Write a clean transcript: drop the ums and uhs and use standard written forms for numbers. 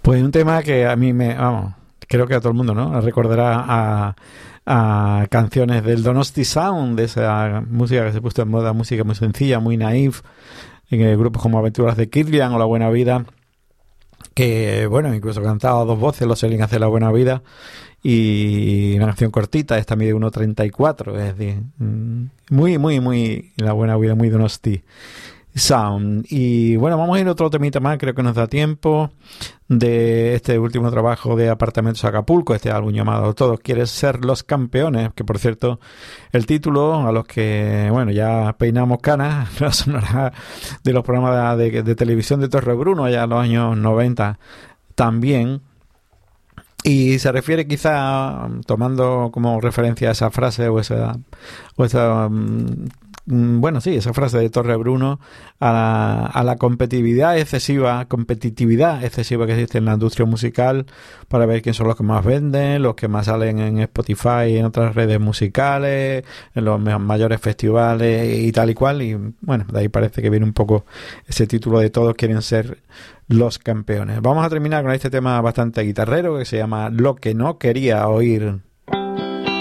Pues un tema que a mí vamos, creo que a todo el mundo, ¿no? Recordará a canciones del Donosti Sound, de esa música que se puso en moda, música muy sencilla, muy naif, en grupos como Aventuras de Kirlian o La Buena Vida, que, bueno, incluso cantaba a dos voces, los Selling hace La Buena Vida, y una canción cortita, esta mide 1:34, es decir, muy La Buena Vida, muy Donosti Sound. Y bueno, vamos a ir a otro temita más, creo que nos da tiempo, de este último trabajo de Apartamentos Acapulco, este álbum llamado Todos quieren ser los campeones, que por cierto el título, a los que bueno ya peinamos canas, no sonará de los programas de televisión de Torre Bruno allá en los años 90 también, y se refiere quizá, tomando como referencia esa frase o esa bueno, sí, esa frase de Torre Bruno, a la competitividad excesiva que existe en la industria musical, para ver quién son los que más venden, los que más salen en Spotify y en otras redes musicales, en los mayores festivales y tal y cual. Y bueno, de ahí parece que viene un poco ese título de Todos quieren ser los campeones. Vamos a terminar con este tema bastante guitarrero que se llama Lo que no quería oír.